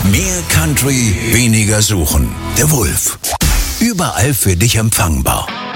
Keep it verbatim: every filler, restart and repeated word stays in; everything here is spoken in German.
Mehr Country, weniger suchen. Der Wulff. Überall für dich empfangbar.